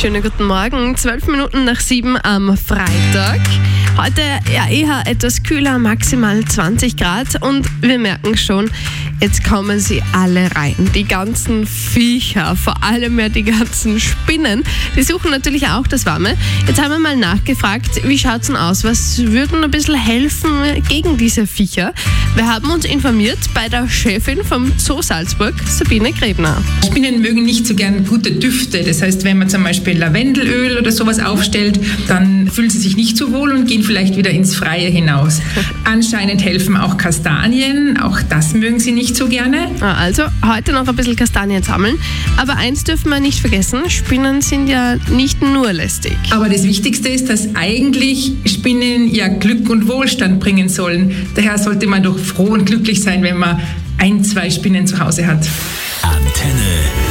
schönen guten Morgen. 12 Minuten nach 7 am Freitag. Heute eher etwas kühler, maximal 20 Grad. Und wir merken schon, jetzt kommen sie alle rein. Die ganzen Viecher, vor allem ja die ganzen Spinnen, die suchen natürlich auch das Warme. Jetzt haben wir mal nachgefragt, wie schaut es denn aus? Was würde ein bisschen helfen gegen diese Viecher? Wir haben uns informiert bei der Chefin vom Zoo Salzburg, Sabine Grebner. Spinnen mögen nicht so gern gute Düfte. Das heißt, wenn man zum Beispiel Lavendelöl oder sowas aufstellt, dann fühlen sie sich nicht so wohl und gehen vielleicht wieder ins Freie hinaus. Anscheinend helfen auch Kastanien. Auch das mögen sie nicht so gerne. Also heute noch ein bisschen Kastanien sammeln. Aber eins dürfen wir nicht vergessen, Spinnen sind ja nicht nur lästig. Aber das Wichtigste ist, dass eigentlich Spinnen ja Glück und Wohlstand bringen sollen. Daher sollte man doch froh und glücklich sein, wenn man 1, 2 Spinnen zu Hause hat. Antenne.